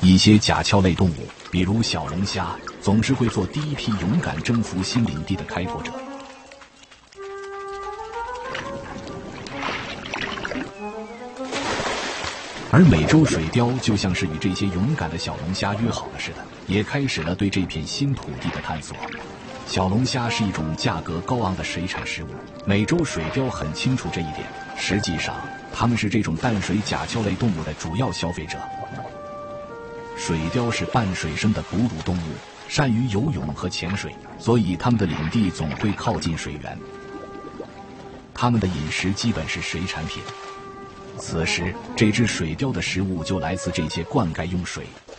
一些甲壳类动物，比如小龙虾，总是会做第一批勇敢征服新领地的开拓者。而美洲水貂就像是与这些勇敢的小龙虾约好了似的，也开始了对这片新土地的探索。小龙虾是一种价格高昂的水产食物，美洲水貂很清楚这一点。实际上，它们是这种淡水甲壳类动物的主要消费者。水貂是半水生的哺乳动物，善于游泳和潜水，所以它们的领地总会靠近水源。它们的饮食基本是水产品。此时，这只水貂的食物就来自这些灌溉用水。